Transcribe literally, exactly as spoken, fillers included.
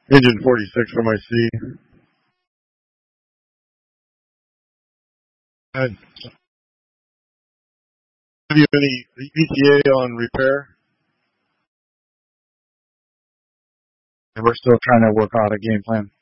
Engine forty-six from my C. And have you any E T A on repair? And we're still trying to work out a game plan.